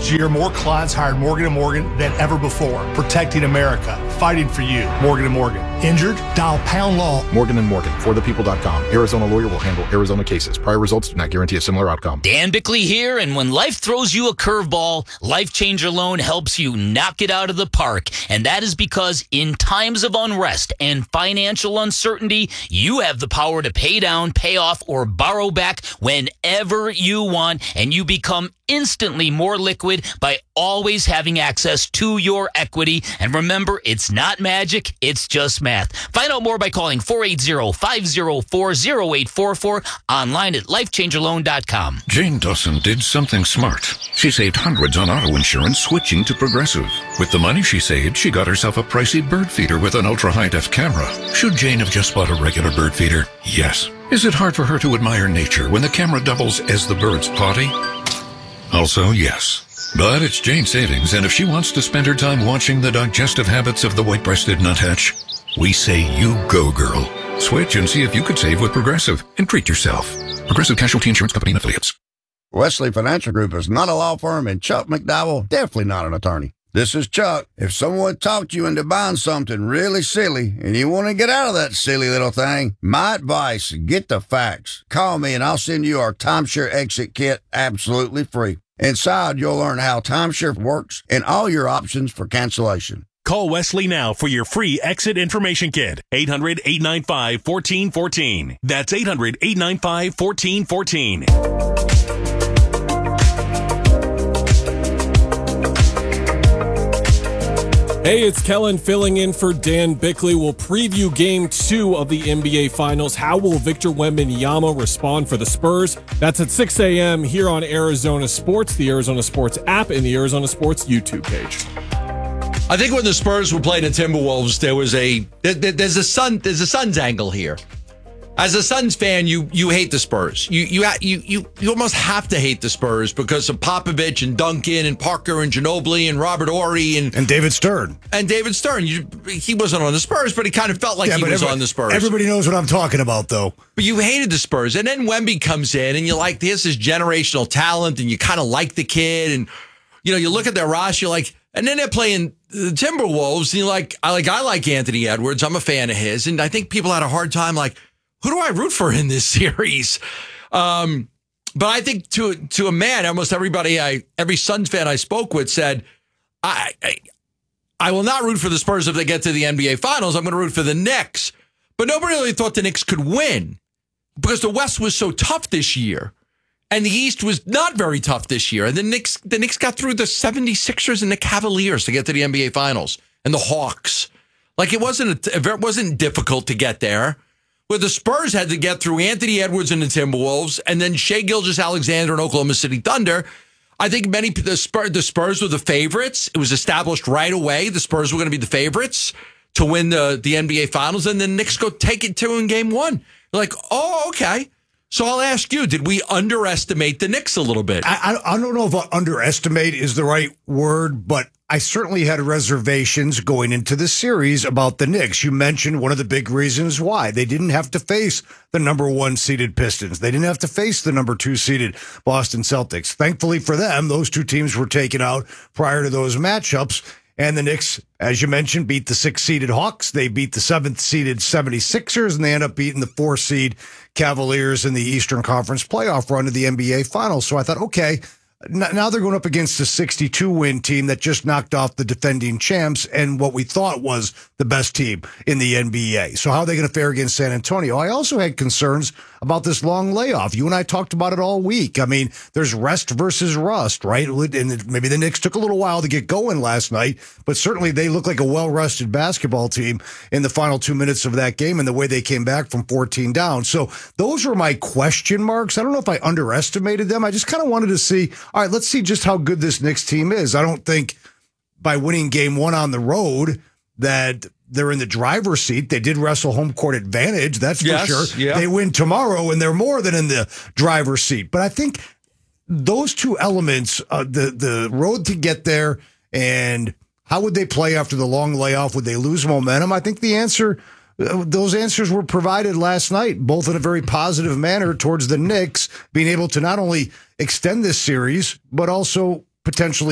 Last year, more clients hired Morgan & Morgan than ever before, protecting America, fighting for you. Morgan & Morgan. Injured? Dial pound law. Morgan & Morgan, forthepeople.com. Arizona lawyer will handle Arizona cases. Prior results do not guarantee a similar outcome. Dan Bickley here, and when life throws you a curveball, Life Changer Loan helps you knock it out of the park. And that is because in times of unrest and financial uncertainty, you have the power to pay down, pay off, or borrow back whenever you want, and you become instantly more liquid by always having access to your equity. And remember, it's not magic, it's just math. Find out more by calling 480-504-0844, online at lifechangerloan.com. Jane Dawson did something smart. She saved hundreds on auto insurance switching to Progressive. With the money she saved, she got herself a pricey bird feeder with an ultra-high-def camera. Should Jane have just bought a regular bird feeder? Yes. Is it hard for her to admire nature when the camera doubles as the bird's potty? Also, yes. But it's Jane's savings, and if she wants to spend her time watching the digestive habits of the white-breasted nuthatch, we say you go, girl. Switch and see if you could save with Progressive and treat yourself. Progressive Casualty Insurance Company and Affiliates. Wesley Financial Group is not a law firm, and Chuck McDowell definitely not an attorney. This is Chuck. If someone talked you into buying something really silly and you want to get out of that silly little thing, my advice, get the facts. Call me and I'll send you our timeshare exit kit absolutely free. Inside, you'll learn how timeshare works and all your options for cancellation. Call Wesley now for your free exit information kit. 800-895-1414. That's 800-895-1414. Hey, it's Kellen filling in for Dan Bickley. We'll preview Game 2 of the NBA Finals. How will Victor Wembanyama respond for the Spurs? That's at 6 a.m. here on Arizona Sports, the Arizona Sports app, and the Arizona Sports YouTube page. I think when the Spurs were playing the Timberwolves, there's a Suns angle here. As a Suns fan, you hate the Spurs. You almost have to hate the Spurs because of Popovich and Duncan and Parker and Ginobili and Robert Horry and David Stern. He wasn't on the Spurs, but he kind of felt like he was on the Spurs. Everybody knows what I'm talking about, though. But you hated the Spurs, and then Wemby comes in, and you're like, this is generational talent, and you kind of like the kid, and you look at their roster, you're like, and then they're playing the Timberwolves, and you're like, I like Anthony Edwards, I'm a fan of his, and I think people had a hard time like, who do I root for in this series? But I think to a man, almost every Suns fan I spoke with said, I will not root for the Spurs if they get to the NBA Finals. I'm going to root for the Knicks. But nobody really thought the Knicks could win because the West was so tough this year. And the East was not very tough this year. And the Knicks got through the 76ers and the Cavaliers to get to the NBA Finals and the Hawks. Like it wasn't difficult to get there. Where the Spurs had to get through Anthony Edwards and the Timberwolves, and then Shai Gilgeous-Alexander and Oklahoma City Thunder. I think the Spurs were the favorites. It was established right away the Spurs were going to be the favorites to win the NBA Finals, and then the Knicks go take it to in Game 1. You're like, oh, okay. So I'll ask you, did we underestimate the Knicks a little bit? I don't know if underestimate is the right word, but I certainly had reservations going into the series about the Knicks. You mentioned one of the big reasons why. They didn't have to face the number 1 seeded Pistons. They didn't have to face the number 2 seeded Boston Celtics. Thankfully for them, those two teams were taken out prior to those matchups. And the Knicks, as you mentioned, beat the 6th-seeded Hawks. They beat the 7th-seeded 76ers, and they end up beating the 4th-seed Cavaliers in the Eastern Conference playoff run to the NBA Finals. So I thought, okay, now they're going up against a 62-win team that just knocked off the defending champs and what we thought was the best team in the NBA. So how are they going to fare against San Antonio? I also had concerns about this long layoff. You and I talked about it all week. I mean, there's rest versus rust, right? And maybe the Knicks took a little while to get going last night, but certainly they look like a well-rested basketball team in the final 2 minutes of that game and the way they came back from 14 down. So those were my question marks. I don't know if I underestimated them. I just kind of wanted to see, all right, let's see just how good this Knicks team is. I don't think by winning Game 1 on the road that they're in the driver's seat. They did wrestle home court advantage, that's for sure. Yeah. They win tomorrow, and they're more than in the driver's seat. But I think those two elements, the road to get there and how would they play after the long layoff? Would they lose momentum? I think the answer, those answers were provided last night, both in a very positive manner towards the Knicks being able to not only extend this series, but also potentially